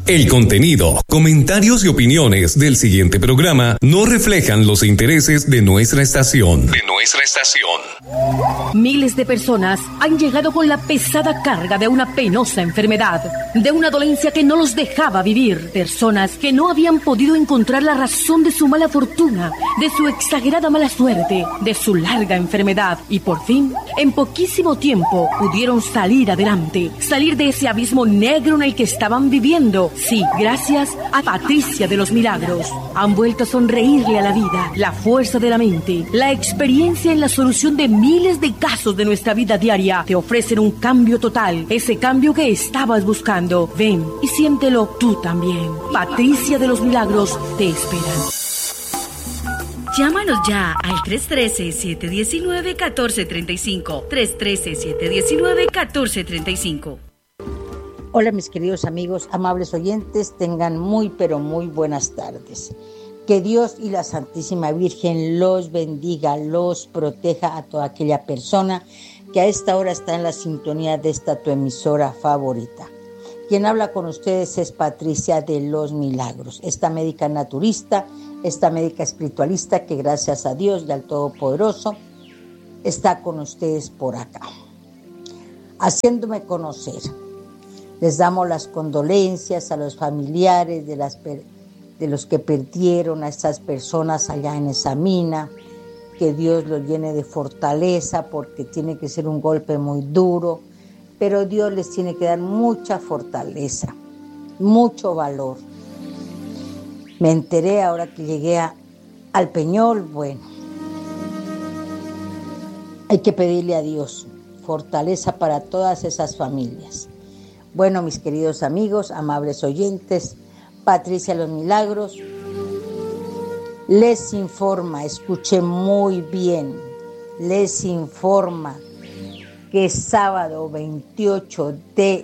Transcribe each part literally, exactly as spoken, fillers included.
El contenido, comentarios y opiniones del siguiente programa no reflejan los intereses de nuestra estación. De nuestra estación. Miles de personas han llegado con la pesada carga de una penosa enfermedad, de una dolencia que no los dejaba vivir. Personas que no habían podido encontrar la razón de su mala fortuna, de su exagerada mala suerte, de su larga enfermedad. Y por fin, en poquísimo tiempo, pudieron salir adelante, salir de ese abismo negro en el que estaban viviendo. Sí, gracias a Patricia de los Milagros. Han vuelto a sonreírle a la vida, la fuerza de la mente, la experiencia en la solución de miles de casos de nuestra vida diaria. Te ofrecen un cambio total, ese cambio que estabas buscando. Ven y siéntelo tú también. Patricia de los Milagros te esperan. Llámanos ya al tres uno tres, siete uno nueve, uno cuatro tres cinco. tres uno tres, siete uno nueve, uno cuatro tres cinco. Hola mis queridos amigos, amables oyentes, tengan muy pero muy buenas tardes. Que Dios y la Santísima Virgen los bendiga, los proteja a toda aquella persona que a esta hora está en la sintonía de esta tu emisora favorita. Quien habla con ustedes es Patricia de los Milagros, esta médica naturista, esta médica espiritualista que gracias a Dios y al Todopoderoso está con ustedes por acá, haciéndome conocer. Les damos las condolencias a los familiares de, las, de los que perdieron a estas personas allá en esa mina. Que Dios los llene de fortaleza porque tiene que ser un golpe muy duro. Pero Dios les tiene que dar mucha fortaleza, mucho valor. Me enteré ahora que llegué a, al Peñol, bueno. Hay que pedirle a Dios fortaleza para todas esas familias. Bueno, mis queridos amigos, amables oyentes, Patricia de los Milagros les informa, escuchen muy bien, les informa que sábado veintiocho de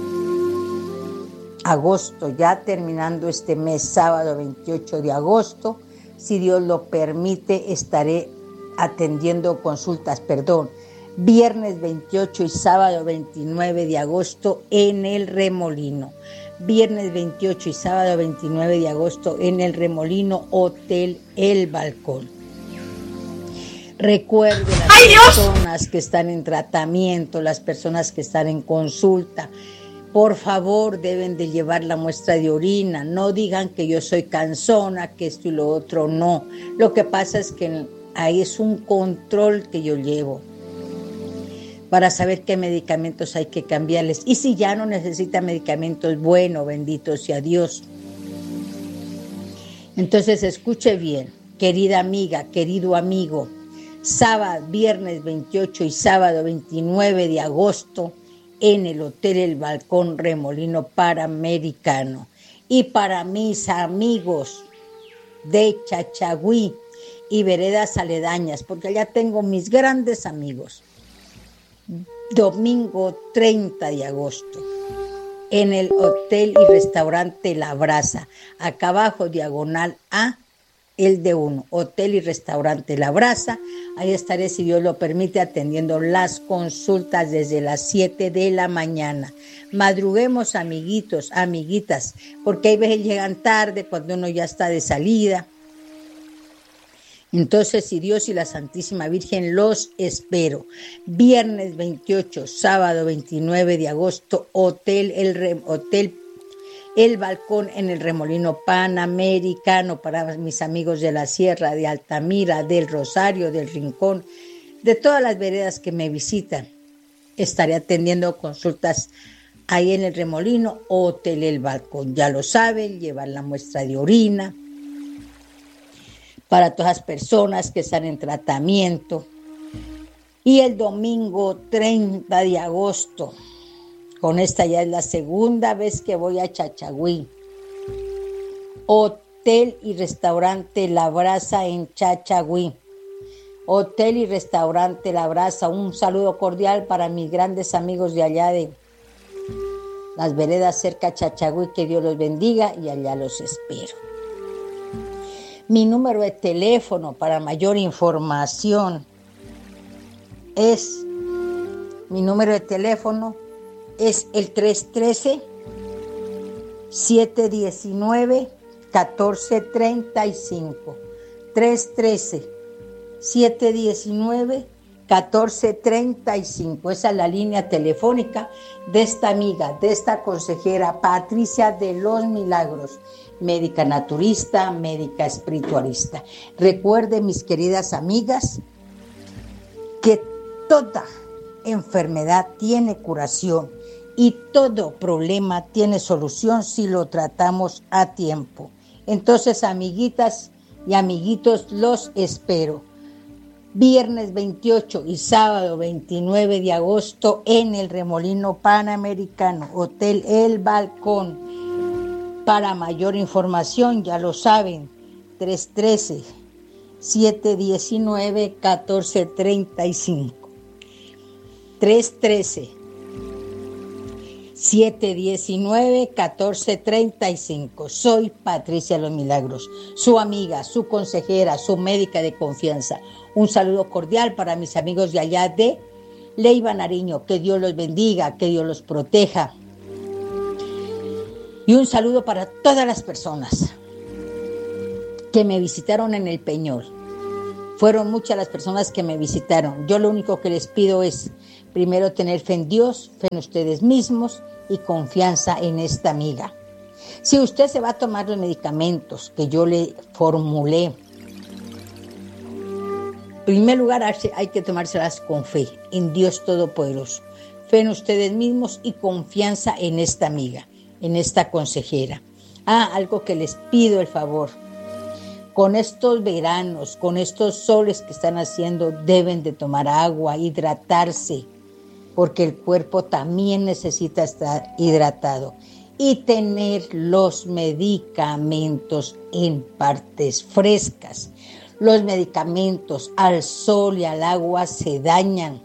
agosto, ya terminando este mes, sábado veintiocho de agosto, si Dios lo permite, estaré atendiendo consultas, perdón, viernes veintiocho y sábado veintinueve de agosto en el Remolino. Viernes veintiocho y sábado veintinueve de agosto en el Remolino Hotel El Balcón. Recuerden las ¡Ay, personas Dios! Que están en tratamiento, las personas que están en consulta, por favor deben de llevar la muestra de orina. No digan que yo soy cansona, que esto y lo otro, no. Lo que pasa es que ahí es un control que yo llevo para saber qué medicamentos hay que cambiarles. Y si ya no necesita medicamentos, bueno, bendito sea Dios. Entonces, escuche bien, querida amiga, querido amigo, sábado, viernes veintiocho y sábado veintinueve de agosto en el Hotel El Balcón Remolino Panamericano. Y para mis amigos de Chachagüí y veredas aledañas, porque allá tengo mis grandes amigos, domingo treinta de agosto en el Hotel y Restaurante La Brasa, acá abajo diagonal a el de uno, Hotel y Restaurante La Brasa. Ahí estaré, si Dios lo permite, atendiendo las consultas desde las siete de la mañana. Madruguemos, amiguitos, amiguitas, porque hay veces llegan tarde cuando uno ya está de salida. Entonces, si Dios y la Santísima Virgen, los espero. Viernes veintiocho, sábado veintinueve de agosto, Hotel El, Re, Hotel El Balcón en el Remolino Panamericano, para mis amigos de la Sierra, de Altamira, del Rosario, del Rincón, de todas las veredas que me visitan. Estaré atendiendo consultas ahí en el Remolino Hotel El Balcón. Ya lo saben, llevar la muestra de orina para todas las personas que están en tratamiento. Y el domingo treinta de agosto, con esta ya es la segunda vez que voy a Chachagüí, Hotel y Restaurante La Brasa en Chachagüí. Hotel y Restaurante La Brasa, un saludo cordial para mis grandes amigos de allá de las veredas cerca de Chachagüí, que Dios los bendiga y allá los espero. Mi número de teléfono para mayor información es, mi número de teléfono es el tres uno tres, siete diecinueve, catorce treinta y cinco. tres trece, siete diecinueve, catorce treinta y cinco. Esa es la línea telefónica de esta amiga, de esta consejera Patricia de los Milagros, médica naturista, médica espiritualista. Recuerden, mis queridas amigas, que toda enfermedad tiene curación y todo problema tiene solución si lo tratamos a tiempo. Entonces, amiguitas y amiguitos, los espero. Viernes veintiocho y sábado veintinueve de agosto en el Remolino Panamericano, Hotel El Balcón. Para mayor información, ya lo saben, tres trece, siete diecinueve, catorce treinta y cinco. tres trece, siete diecinueve, catorce treinta y cinco. Soy Patricia Los Milagros, su amiga, su consejera, su médica de confianza. Un saludo cordial para mis amigos de allá de Leiva, Nariño. Que Dios los bendiga, que Dios los proteja. Y un saludo para todas las personas que me visitaron en el Peñol. Fueron muchas las personas que me visitaron. Yo lo único que les pido es, primero, tener fe en Dios, fe en ustedes mismos y confianza en esta amiga. Si usted se va a tomar los medicamentos que yo le formulé, en primer lugar hay que tomárselas con fe en Dios Todopoderoso, fe en ustedes mismos y confianza en esta amiga, en esta consejera. Ah, algo que les pido el favor. Con estos veranos, con estos soles que están haciendo, deben de tomar agua, hidratarse, porque el cuerpo también necesita estar hidratado. Y tener los medicamentos en partes frescas. Los medicamentos al sol y al agua se dañan.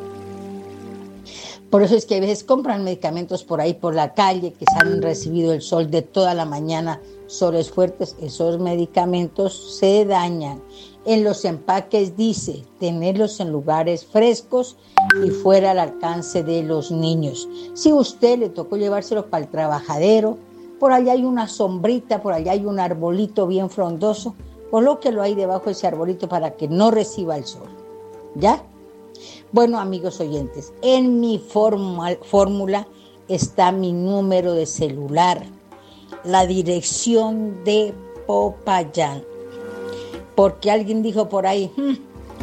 Por eso es que a veces compran medicamentos por ahí, por la calle, que se han recibido el sol de toda la mañana, soles fuertes. Esos medicamentos se dañan. En los empaques dice tenerlos en lugares frescos y fuera al alcance de los niños. Si a usted le tocó llevárselos para el trabajadero, por allá hay una sombrita, por allá hay un arbolito bien frondoso, colóquelo ahí debajo de ese arbolito para que no reciba el sol. ¿Ya? Bueno, amigos oyentes, en mi fórmula está mi número de celular, la dirección de Popayán, porque alguien dijo por ahí, hmm,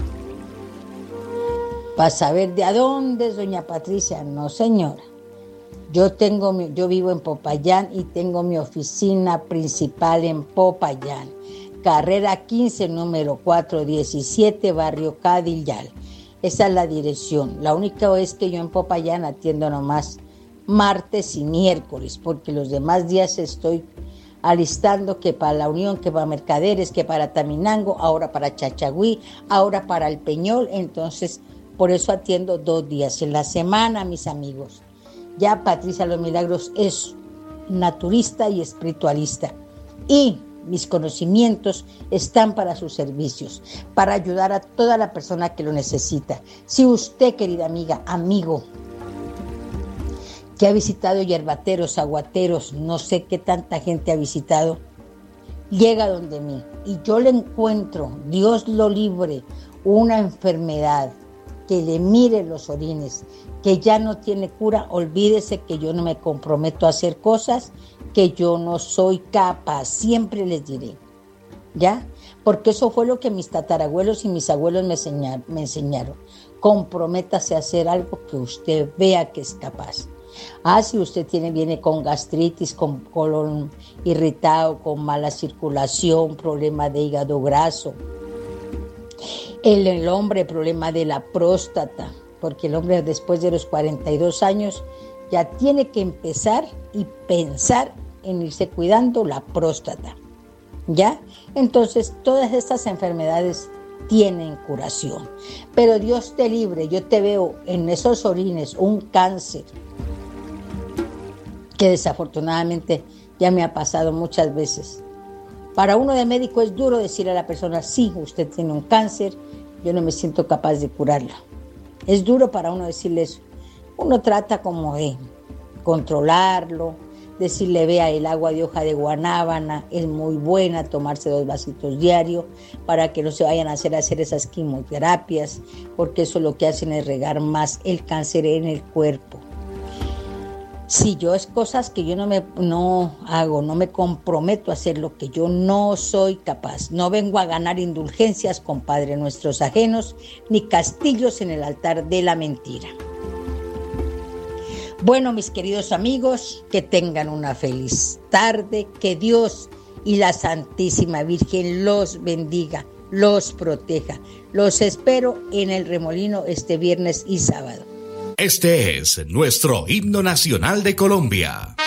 para saber de a dónde es doña Patricia. No, señora, yo, tengo mi, yo vivo en Popayán y tengo mi oficina principal en Popayán, carrera quince, número cuatrocientos diecisiete, barrio Cadillal. Esa es la dirección. La única es que yo en Popayán atiendo nomás martes y miércoles, porque los demás días estoy alistando que para la Unión, que para Mercaderes, que para Taminango, ahora para Chachagüí, ahora para el Peñol. Entonces, por eso atiendo dos días en la semana, mis amigos. Ya Patricia Los Milagros es naturista y espiritualista. Y mis conocimientos están para sus servicios, para ayudar a toda la persona que lo necesita. Si usted, querida amiga, amigo, que ha visitado yerbateros, aguateros, no sé qué tanta gente ha visitado, llega donde mí y yo le encuentro, Dios lo libre, una enfermedad que le mire los orines, que ya no tiene cura, olvídese que yo no me comprometo a hacer cosas que yo no soy capaz, siempre les diré, ¿ya? Porque eso fue lo que mis tatarabuelos y mis abuelos me enseñaron, me enseñaron. Comprométase a hacer algo que usted vea que es capaz. Ah, si usted tiene, viene con gastritis, con colon irritado, con mala circulación, problema de hígado graso. El, el hombre, problema de la próstata, porque el hombre después de los cuarenta y dos años ya tiene que empezar y pensar en irse cuidando la próstata, ¿ya? Entonces, todas estas enfermedades tienen curación. Pero Dios te libre, yo te veo en esos orines un cáncer, que desafortunadamente ya me ha pasado muchas veces. Para uno de médico es duro decirle a la persona, sí, usted tiene un cáncer, yo no me siento capaz de curarla. Es duro para uno decirle eso. Uno trata como de controlarlo, decirle, vea, el agua de hoja de guanábana es muy buena, tomarse dos vasitos diarios para que no se vayan a hacer, a hacer esas quimioterapias, porque eso lo que hacen es regar más el cáncer en el cuerpo. Si yo es cosas que yo no me no hago, no me comprometo a hacer lo que yo no soy capaz. No vengo a ganar indulgencias con Padre Nuestros ajenos, ni castillos en el altar de la mentira. Bueno, mis queridos amigos, que tengan una feliz tarde, que Dios y la Santísima Virgen los bendiga, los proteja. Los espero en el Remolino este viernes y sábado. Este es nuestro himno nacional de Colombia.